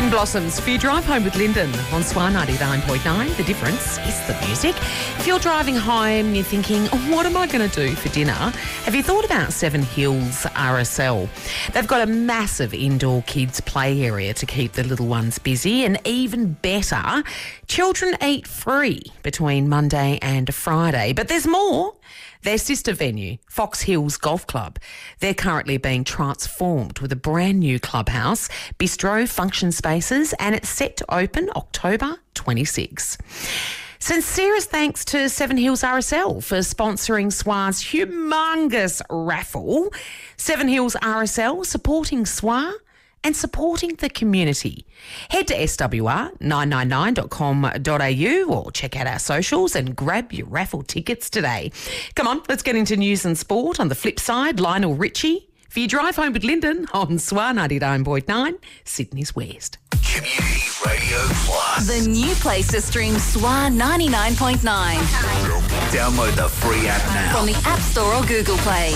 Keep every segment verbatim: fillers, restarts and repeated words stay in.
Gin Blossoms for your drive home with Lyndon on S W R ninety-nine point nine. The difference is the music. If you're driving home and you're thinking, oh, what am I going to do for dinner? Have you thought about Seven Hills R S L? They've got a massive indoor kids play area to keep the little ones busy, and even better, children eat free between Monday and Friday. But there's more. Their sister venue, Fox Hills Golf Club, they're currently being transformed with a brand new clubhouse, bistro, function spaces, and it's set to open October twenty-sixth. Sincerest thanks to Seven Hills R S L for sponsoring S W R's humongous raffle. Seven Hills R S L supporting S W R and supporting the community. Head to S W R nine nine nine dot com dot a u or check out our socials and grab your raffle tickets today. Come on, let's get into news and sport. On the flip side, Lionel Richie for your drive home with Lyndon on S W R ninety-nine point nine, Sydney's West. Community Radio Plus. The new place to stream S W R ninety-nine point nine. Download the free app now. From the App Store or Google Play.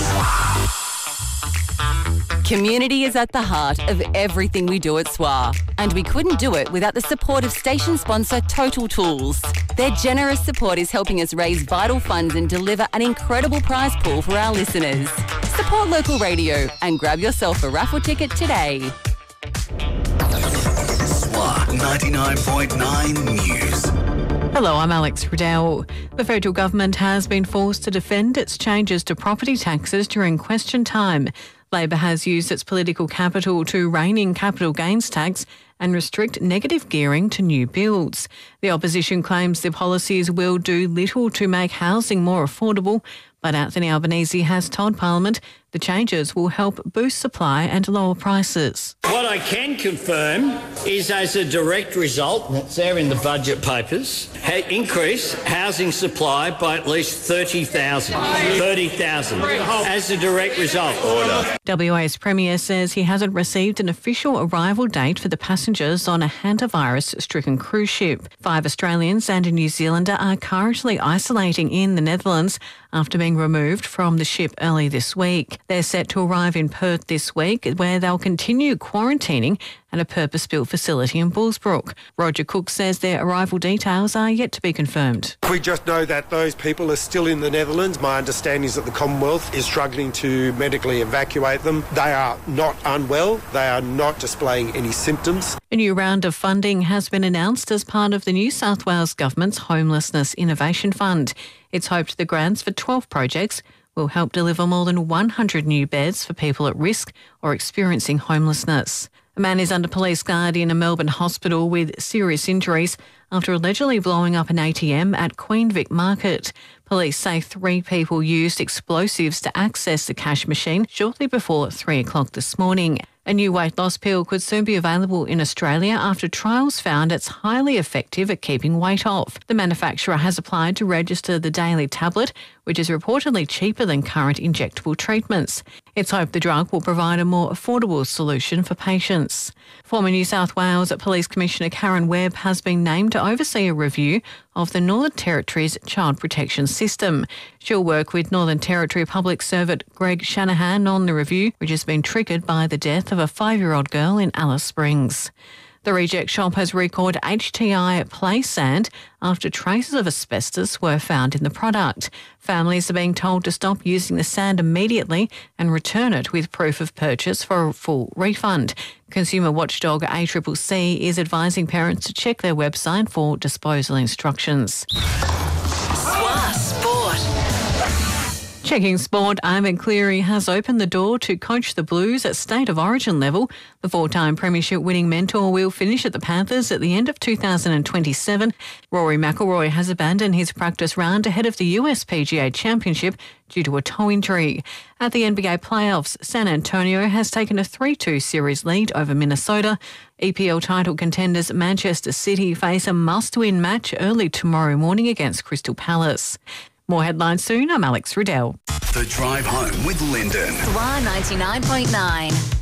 Community is at the heart of everything we do at S W R, and we couldn't do it without the support of station sponsor Total Tools. Their generous support is helping us raise vital funds and deliver an incredible prize pool for our listeners. Support local radio and grab yourself a raffle ticket today. S W R ninety-nine point nine News. Hello, I'm Alex Riddell. The federal government has been forced to defend its changes to property taxes during question time. Labor has used its political capital to rein in capital gains tax and restrict negative gearing to new builds. The opposition claims the policies will do little to make housing more affordable, but Anthony Albanese has told Parliament the changes will help boost supply and lower prices. What I can confirm is, as a direct result, that's there in the budget papers, ha- increase housing supply by at least thirty thousand. thirty thousand as a direct result. Order. W A's Premier says he hasn't received an official arrival date for the passengers on a hantavirus-stricken cruise ship. Five Australians and a New Zealander are currently isolating in the Netherlands after being removed from the ship early this week. They're set to arrive in Perth this week, where they'll continue quarantining at a purpose-built facility in Bullsbrook. Roger Cook says their arrival details are yet to be confirmed. We just know that those people are still in the Netherlands. My understanding is that the Commonwealth is struggling to medically evacuate them. They are not unwell. They are not displaying any symptoms. A new round of funding has been announced as part of the New South Wales Government's Homelessness Innovation Fund. It's hoped the grants for twelve projects will help deliver more than one hundred new beds for people at risk or experiencing homelessness. A man is under police guard in a Melbourne hospital with serious injuries after allegedly blowing up an A T M at Queen Vic Market. Police say three people used explosives to access the cash machine shortly before three o'clock this morning. A new weight loss pill could soon be available in Australia after trials found it's highly effective at keeping weight off. The manufacturer has applied to register the daily tablet, which is reportedly cheaper than current injectable treatments. It's hoped the drug will provide a more affordable solution for patients. Former New South Wales Police Commissioner Karen Webb has been named to oversee a review of the Northern Territory's child protection system. She'll work with Northern Territory Public Servant Greg Shanahan on the review, which has been triggered by the death of a five-year-old girl in Alice Springs. The reject shop has recalled H T I play sand after traces of asbestos were found in the product. Families are being told to stop using the sand immediately and return it with proof of purchase for a full refund. Consumer watchdog A C C C is advising parents to check their website for disposal instructions. S W R Sport. Checking sport, Ivan Cleary has opened the door to coach the Blues at State of Origin level. The four-time premiership winning mentor will finish at the Panthers at the end of two thousand twenty-seven. Rory McIlroy has abandoned his practice round ahead of the U S P G A Championship due to a toe injury. At the N B A playoffs, San Antonio has taken a three two series lead over Minnesota. E P L title contenders Manchester City face a must-win match early tomorrow morning against Crystal Palace. More headlines soon. I'm Alex Riddell. The Drive Home with Lyndon. S W R ninety-nine point nine.